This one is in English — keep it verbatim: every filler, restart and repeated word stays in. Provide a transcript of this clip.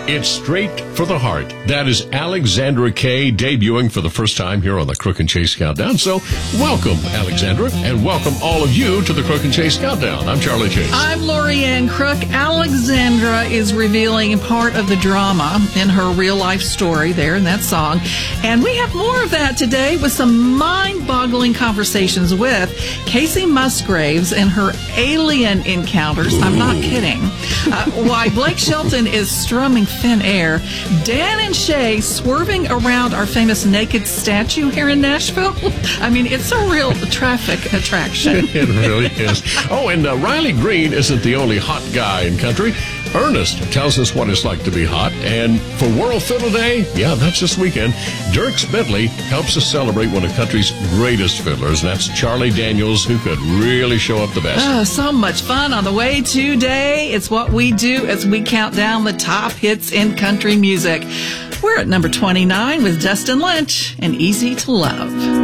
It's straight for the heart. That is Alexandra Kay debuting for the first time here on the Crook and Chase Countdown. So welcome, Alexandra, and welcome all of you to the Crook and Chase Countdown. I'm Charlie Chase. I'm Lori Ann Crook. Alexandra is revealing part of the drama in her real-life story there in that song. And we have more of that today with some mind-boggling conversations with Kacey Musgraves and her alien encounters. Ooh. I'm not kidding. Uh, why Blake Shelton is strumming thin air. Dan and Shay swerving around our famous naked statue here in Nashville. I mean, it's a real traffic attraction. It really is. Oh, and uh, Riley Green isn't the only hot guy in country. Ernest tells us what it's like to be hot. And for World Fiddle Day, yeah, that's this weekend, Dierks Bentley helps us celebrate one of country's greatest fiddlers, and that's Charlie Daniels, who could really show up the best. Oh, so much fun on the way today. It's what we do as we count down the top hits in country music. We're at number twenty-nine with Dustin Lynch and Easy to Love.